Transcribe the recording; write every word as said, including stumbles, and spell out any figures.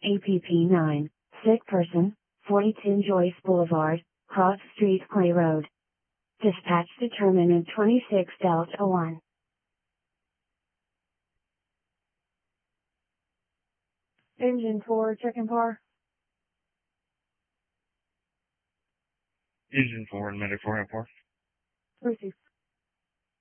A P P nine, sick person, forty-two Joyce Boulevard, Cross Street, Clay Road. Dispatch determinant twenty-six Delta one. Engine four, checking par. Engine four and medic four, four. Receive.